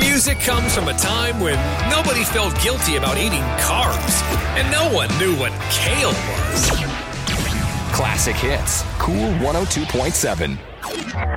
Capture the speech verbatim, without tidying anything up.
music comes from a time when nobody felt guilty about eating carbs, and no one knew what kale was. Classic Hits, Cool one oh two point seven.